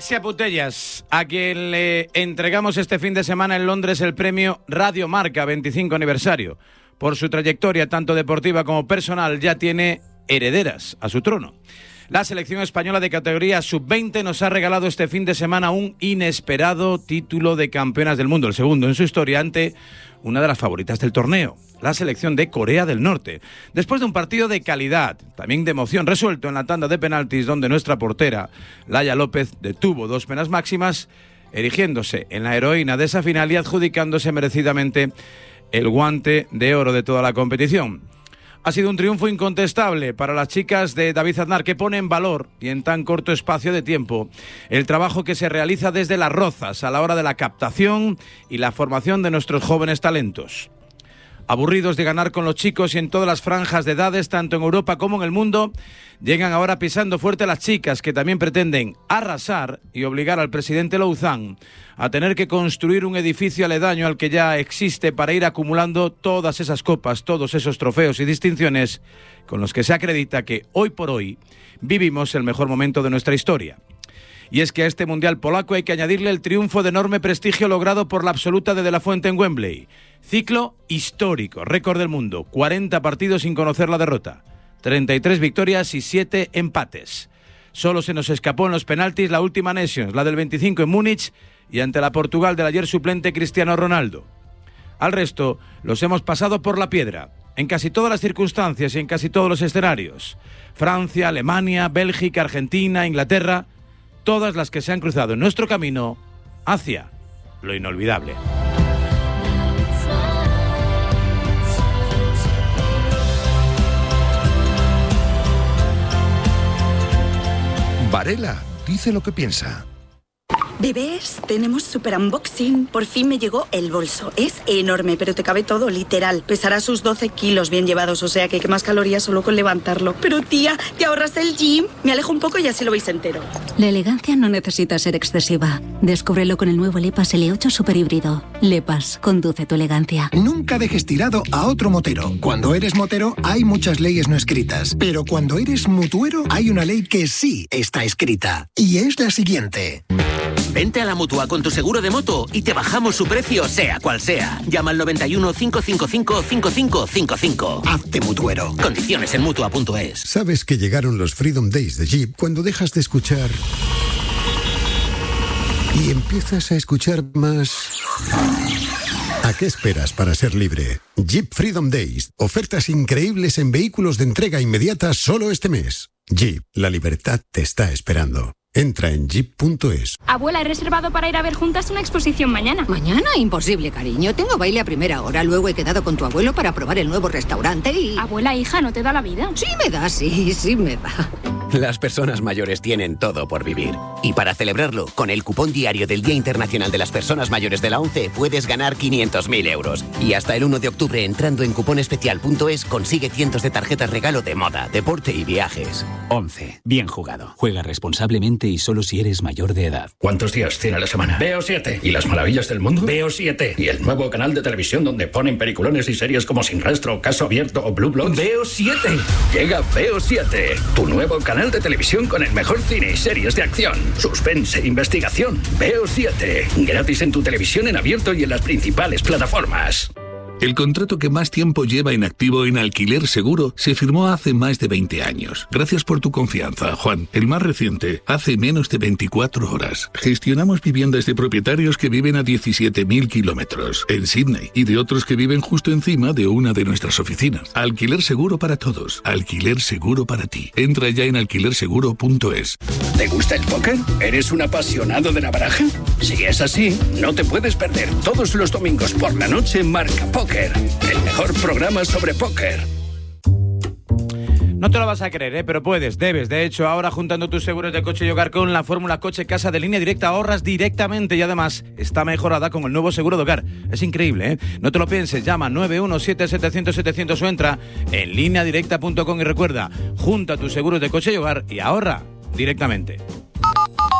Alexia Putellas, a quien le entregamos este fin de semana en Londres el premio Radio Marca 25 aniversario. Por su trayectoria tanto deportiva como personal ya tiene herederas a su trono. La selección española de categoría sub-20 nos ha regalado este fin de semana un inesperado título de campeonas del mundo, el segundo en su historia, ante una de las favoritas del torneo, la selección de Corea del Norte. Después de un partido de calidad, también de emoción, resuelto en la tanda de penaltis, donde nuestra portera, Laia López, detuvo 2 penas máximas, erigiéndose en la heroína de esa final y adjudicándose merecidamente el guante de oro de toda la competición. Ha sido un triunfo incontestable para las chicas de David Aznar, que pone en valor, y en tan corto espacio de tiempo, el trabajo que se realiza desde Las Rozas a la hora de la captación y la formación de nuestros jóvenes talentos. Aburridos de ganar con los chicos y en todas las franjas de edades, tanto en Europa como en el mundo, llegan ahora pisando fuerte las chicas, que también pretenden arrasar y obligar al presidente Louzán a tener que construir un edificio aledaño al que ya existe para ir acumulando todas esas copas, todos esos trofeos y distinciones con los que se acredita que hoy por hoy vivimos el mejor momento de nuestra historia. Y es que a este Mundial polaco hay que añadirle el triunfo de enorme prestigio logrado por la absoluta de la Fuente en Wembley. Ciclo histórico, récord del mundo, 40 partidos sin conocer la derrota, 33 victorias y 7 empates. Solo se nos escapó en los penaltis la última Nations, la del 25 en Múnich y ante la Portugal del ayer suplente Cristiano Ronaldo. Al resto los hemos pasado por la piedra, en casi todas las circunstancias y en casi todos los escenarios. Francia, Alemania, Bélgica, Argentina, Inglaterra, todas las que se han cruzado en nuestro camino hacia lo inolvidable. Varela dice lo que piensa. Bebés, tenemos super unboxing. Por fin me llegó el bolso. Es enorme, pero te cabe todo, literal. Pesará sus 12 kilos bien llevados, o sea que quemas calorías solo con levantarlo. Pero tía, ¿te ahorras el gym? Me alejo un poco y así lo veis entero. La elegancia no necesita ser excesiva. Descúbrelo con el nuevo Lepas L8 Super Híbrido. Lepas, conduce tu elegancia. Nunca dejes tirado a otro motero. Cuando eres motero hay muchas leyes no escritas, pero cuando eres mutuero hay una ley que sí está escrita. Y es la siguiente. Vente a la Mutua con tu seguro de moto y te bajamos su precio, sea cual sea. Llama al 91 555 5555. Hazte mutuero. Condiciones en Mutua.es. ¿Sabes que llegaron los Freedom Days de Jeep cuando dejas de escuchar y empiezas a escuchar más? ¿A qué esperas para ser libre? Jeep Freedom Days. Ofertas increíbles en vehículos de entrega inmediata solo este mes. Jeep, la libertad te está esperando. Entra en jeep.es. Abuela, he reservado para ir a ver juntas una exposición mañana. ¿Mañana? Imposible, cariño. Tengo baile a primera hora. Luego he quedado con tu abuelo para probar el nuevo restaurante y... Abuela, hija, ¿no te da la vida? Sí me da, sí me da. Las personas mayores tienen todo por vivir. Y para celebrarlo, con el cupón diario del Día Internacional de las Personas Mayores de la ONCE puedes ganar 500.000 euros. Y hasta el 1 de octubre, entrando en cuponespecial.es, consigue cientos de tarjetas regalo de moda, deporte y viajes. ONCE. Bien jugado. Juega responsablemente y solo si eres mayor de edad. ¿Cuántos días tiene la semana? Veo 7. ¿Y las maravillas del mundo? Veo 7. ¿Y el nuevo canal de televisión donde ponen peliculones y series como Sin Rastro, Caso Abierto o Blue Bloods? Veo 7. Llega Veo 7, tu nuevo canal de televisión con el mejor cine y series de acción, suspense e investigación. Veo 7. Gratis en tu televisión en abierto y en las principales plataformas. El contrato que más tiempo lleva inactivo en Alquiler Seguro se firmó hace más de 20 años. Gracias por tu confianza, Juan. El más reciente, hace menos de 24 horas. Gestionamos viviendas de propietarios que viven a 17.000 kilómetros en Sydney y de otros que viven justo encima de una de nuestras oficinas. Alquiler Seguro para todos. Alquiler Seguro para ti. Entra ya en alquilerseguro.es. ¿Te gusta el póker? ¿Eres un apasionado de la baraja? Si es así, no te puedes perder todos los domingos por la noche Marca Póker. El mejor programa sobre póker. No te lo vas a creer, pero puedes, debes. De hecho, ahora juntando tus seguros de coche y hogar con la fórmula Coche Casa de Línea Directa ahorras directamente y además está mejorada con el nuevo seguro de hogar. Es increíble, ¿eh? No te lo pienses, llama 917-700-700 o entra en lineadirecta.com y recuerda, junta tus seguros de coche y hogar y ahorra directamente.